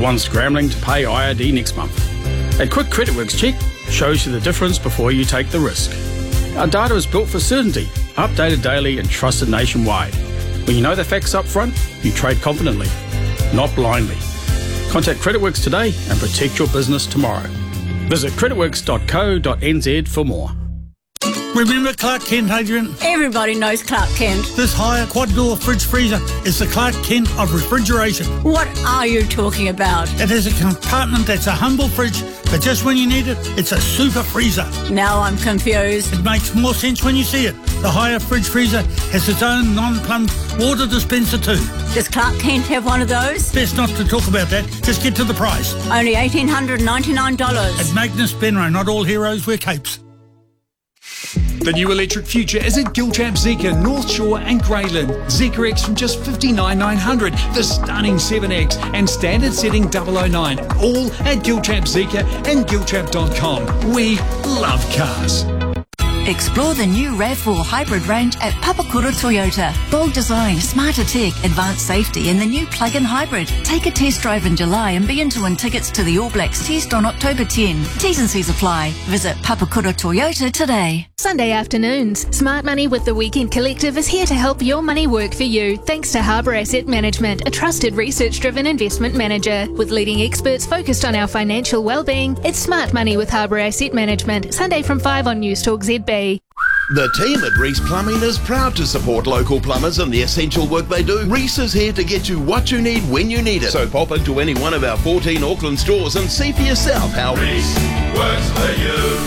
one scrambling to pay IRD next month. A quick CreditWorks check shows you the difference before you take the risk. Our data is built for certainty, updated daily and trusted nationwide. When you know the facts up front, you trade confidently, not blindly. Contact CreditWorks today and protect your business tomorrow. Visit creditworks.co.nz for more. Remember Clark Kent, Adrian? Everybody knows Clark Kent. This higher quad-door fridge freezer is the Clark Kent of refrigeration. What are you talking about? It has a compartment that's a humble fridge, but just when you need it, it's a super freezer. Now I'm confused. It makes more sense when you see it. The higher fridge freezer has its own non-plumbed water dispenser too. Does Clark Kent have one of those? Best not to talk about that. Just get to the price. Only $1,899. At Magnus Benro, not all heroes wear capes. The new electric future is at Gilchap Zeekr, North Shore and Greyland. Zeekr X from just $59,900, the stunning 7X and standard setting 009. All at Gilchap Zeekr and Gilchap.com. We love cars. Explore the new RAV4 hybrid range at Papakura Toyota. Bold design, smarter tech, advanced safety and the new plug-in hybrid. Take a test drive in July and be in to win tickets to the All Blacks test on October 10. T's and C's apply. Visit Papakura Toyota today. Sunday afternoons. Smart Money with the Weekend Collective is here to help your money work for you thanks to Harbour Asset Management, a trusted research-driven investment manager. With leading experts focused on our financial well-being, it's Smart Money with Harbour Asset Management. Sunday from 5 on News Talk ZB. The team at Reese Plumbing is proud to support local plumbers and the essential work they do. Reese is here to get you what you need when you need it. So pop into any one of our 14 Auckland stores and see for yourself how Reese works for you.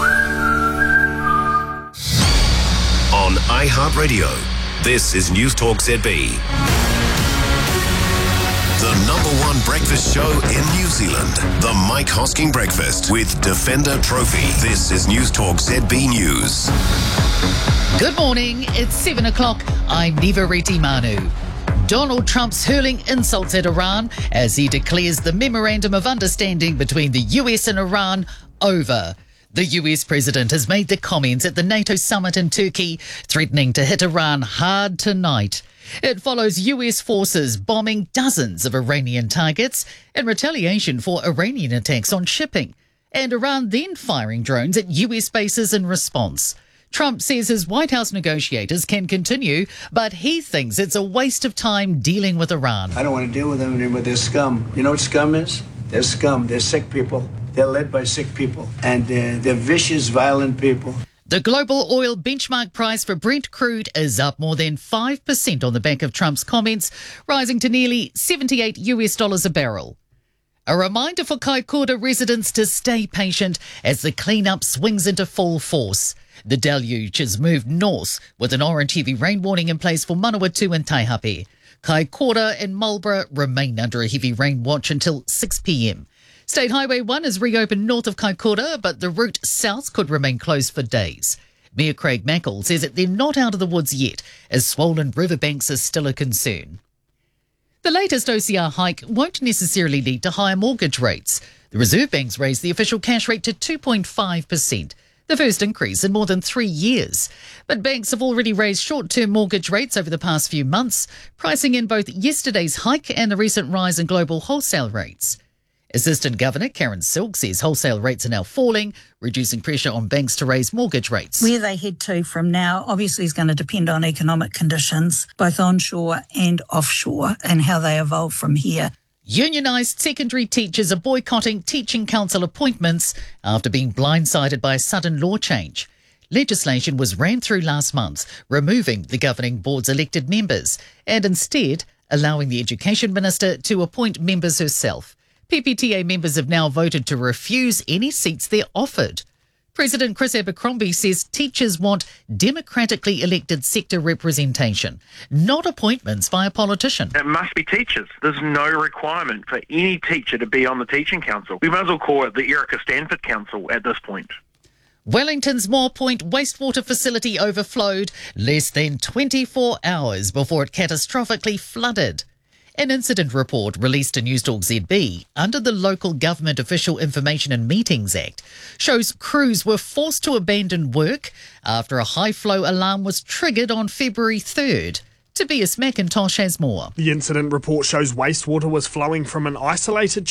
On iHeartRadio, this is News Talk ZB. The #1 breakfast show in New Zealand. The Mike Hosking Breakfast with Defender Trophy. This is News Talk ZB News. Good morning. It's 7 o'clock. I'm Neva Reti Manu. Donald Trump's hurling insults at Iran as he declares the Memorandum of Understanding between the US and Iran over. The US president has made the comments at the NATO summit in Turkey, threatening to hit Iran hard tonight. It follows US forces bombing dozens of Iranian targets in retaliation for Iranian attacks on shipping, and Iran then firing drones at US bases in response. Trump says his White House negotiators can continue, but he thinks it's a waste of time dealing with Iran. I don't want to deal with them anymore. They're scum. You know what scum is? They're scum. They're sick people. They're led by sick people, and they're vicious, violent people. The global oil benchmark price for Brent crude is up more than 5% on the back of Trump's comments, rising to nearly $78 a barrel. A reminder for Kaikoura residents to stay patient as the cleanup swings into full force. The deluge has moved north with an orange heavy rain warning in place for Manawatu and Taihape. Kaikoura and Marlborough remain under a heavy rain watch until 6 p.m. State Highway 1 is reopened north of Kaikoura, but the route south could remain closed for days. Mayor Craig Mackle says that they're not out of the woods yet, as swollen riverbanks are still a concern. The latest OCR hike won't necessarily lead to higher mortgage rates. The Reserve Bank's raised the official cash rate to 2.5%, the first increase in more than 3 years. But banks have already raised short-term mortgage rates over the past few months, pricing in both yesterday's hike and the recent rise in global wholesale rates. Assistant Governor Karen Silk says wholesale rates are now falling, reducing pressure on banks to raise mortgage rates. Where they head to from now obviously is going to depend on economic conditions, both onshore and offshore, and how they evolve from here. Unionised secondary teachers are boycotting teaching council appointments after being blindsided by a sudden law change. Legislation was ran through last month, removing the governing board's elected members and instead allowing the Education Minister to appoint members herself. PPTA members have now voted to refuse any seats they're offered. President Chris Abercrombie says teachers want democratically elected sector representation, not appointments by a politician. It must be teachers. There's no requirement for any teacher to be on the teaching council. We might as well call it the Erica Stanford Council at this point. Wellington's Moore Point wastewater facility overflowed less than 24 hours before it catastrophically flooded. An incident report released to News Talk ZB under the Local Government Official Information and Meetings Act shows crews were forced to abandon work after a high-flow alarm was triggered on February 3rd. Tobias McIntosh has more. The incident report shows wastewater was flowing from an isolated